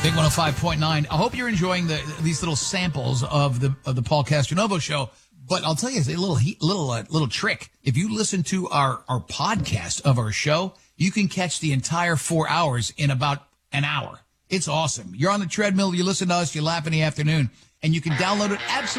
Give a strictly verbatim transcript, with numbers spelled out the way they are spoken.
Big one oh five point nine. I hope you're enjoying the, these little samples of the of the Paul Castronovo show. But I'll tell you a little little uh, little trick. If you listen to our, our podcast of our show, you can catch the entire four hours in about an hour. It's awesome. You're on the treadmill, you listen to us, you laugh in the afternoon, and you can download it absolutely